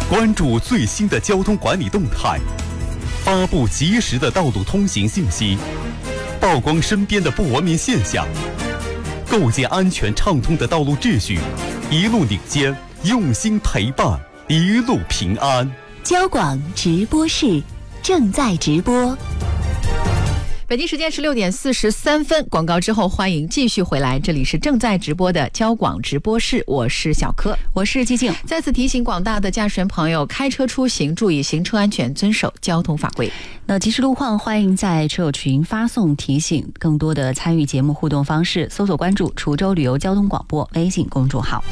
关注最新的交通管理动态，发布及时的道路通行信息，曝光身边的不文明现象，构建安全畅通的道路秩序，一路领先，用心陪伴，一路平安。 交广直播室正在直播。 北京时间16点43分，广告之后欢迎继续回来，这里是正在直播的交广直播室，我是小柯， 我是季静。 再次提醒广大的驾驶员朋友，开车出行注意行车安全，遵守交通法规。 那即时路况欢迎在车友群发送提醒，更多的参与节目互动方式，搜索关注滁州旅游交通广播微信公众号。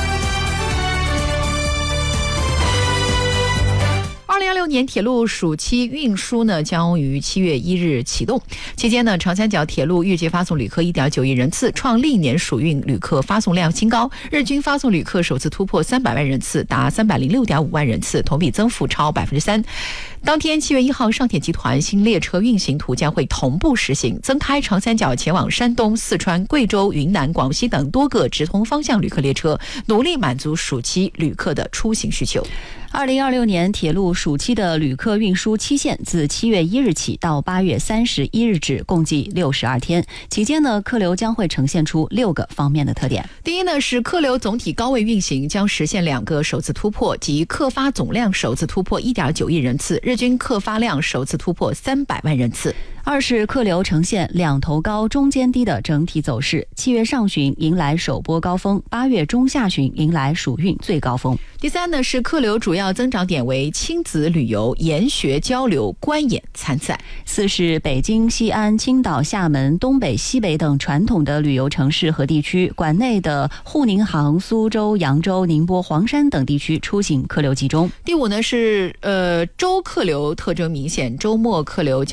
2016年铁路暑期运输呢将于7月1日启动，期间呢，长三角铁路预计发送旅客 1.9 亿人次，创历年暑运旅客发送量新高，日均发送旅客首次突破300万人次，达306.5万人次，同比增幅超 3%。当天7月1号，上铁集团新列车运行图将会同步实行，增开长三角前往山东、四川、贵州、云南、广西等多个直通方向旅客列车，努力满足暑期旅客的出行需求。 2026年铁路暑期的旅客运输期限自7月1日起到8月31日止，共计62天。期间呢，客流将会呈现出6个方面的特点。 第一呢，是客流总体高位运行，将实现2个首次突破，即客发总量首次突破 1.9 亿人次，日均客发量首次突破300万人次。 二是客流呈现两头高中间低的整体走势，7月上旬迎来首波高峰，8月中下旬迎来暑运最高峰。 第三呢，是客流主要增长点为亲子旅游、研学交流、观演参赛。 四是北京、西安、青岛、厦门、东北、西北等传统的旅游城市和地区，管内的沪宁杭、苏州、扬州、宁波、黄山等地区出行客流集中。 第五呢，是周客流特征明显，周末客流